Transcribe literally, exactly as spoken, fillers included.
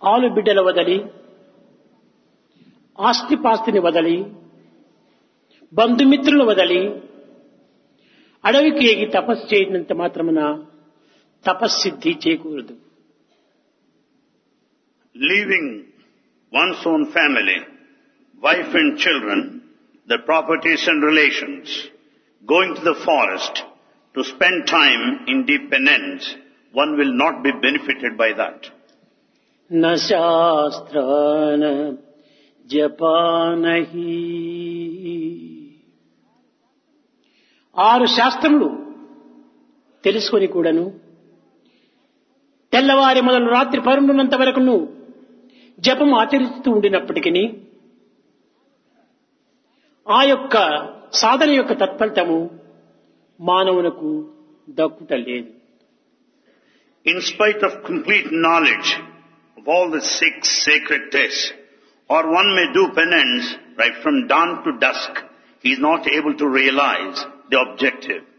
ఆలు బిడ్డల వదలి, ఆస్తిపాస్తిని వదలి, బంధుమిత్రులు వదలి అడవికి ఎగి తపస్సు చేయనంత మాత్రమున తపస్సిద్ధి చేకూరదు. Leaving one's own family, wife and children, their properties and relations, going to the forest to spend time in deep penance, one will not be benefited by that. Na shastrana జపానహి. ఆరు శాస్త్రములు తెలుసుకొని కూడాను తెల్లవారి మొదలు రాత్రి పరుండున్నంత వరకును జపం ఆచరిస్తూ ఉండినప్పటికీ ఆ యొక్క సాధన యొక్క తత్ఫలితము మానవునకు దక్కుట లేదు. In spite of complete knowledge of all the six sacred texts, or one may do penance right from dawn to dusk, he is not able to realize the objective.